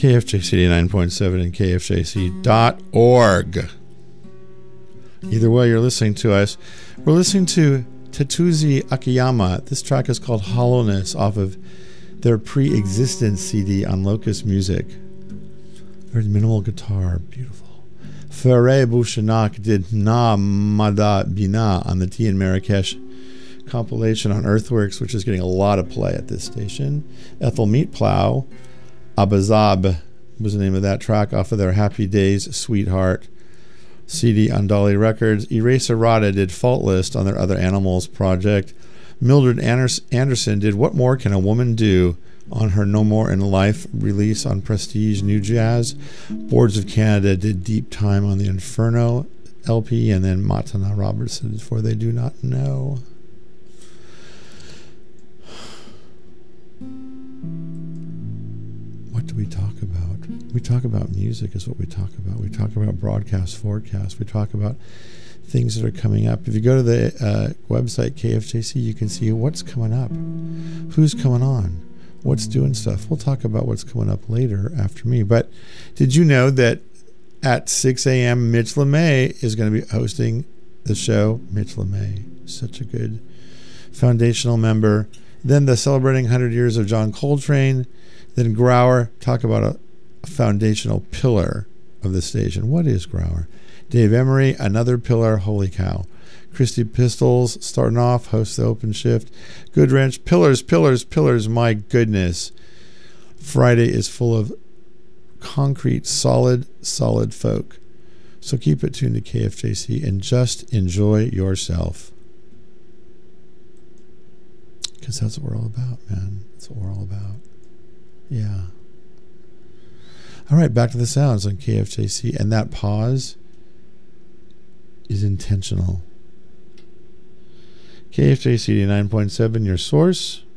KFJC 9.7 and KFJC.org. Either way, you're listening to us. We're listening to Tetsuji Akiyama. This track is called Hollowness off of their pre-existence CD on Locust Music. Very minimal guitar, beautiful. Ferre Bouchanak did Na Mada Bina on the Tea in Marrakesh compilation on Earthworks, which is getting a lot of play at this station. Ethel Meatplow, Abazab was the name of that track off of their Happy Days Sweetheart CD on Dolly Records. Eraser Rada did Faultless on their Other Animals project. Mildred Anderson did What More Can a Woman Do on her No More in Life release on Prestige New Jazz. Boards of Canada did Deep Time on the Inferno LP, and then Matana Robertson did For They Do Not Know. What do we talk about? We talk about music is what we talk about. We talk about broadcast forecasts. We talk about things that are coming up. If you go to the website KFJC, you can see what's coming up, who's coming on, what's doing stuff. We'll talk about what's coming up later after me. But did you know that at 6 a.m. Mitch LeMay is going to be hosting the show? Mitch LeMay, such a good foundational member. Then the Celebrating 100 Years of John Coltrane. Then Grauer, talk about a foundational pillar of the station. What is Grauer? Dave Emery, another pillar. Holy cow. Christy Pistols, starting off, hosts the Open Shift. Goodwrench, pillars, pillars, pillars. My goodness. Friday is full of concrete, solid folk. So keep it tuned to KFJC and just enjoy yourself. Because that's what we're all about, man. That's what we're all about. Yeah. All right, back to the sounds on KFJC. And that pause is intentional. KFJC 9.7, your source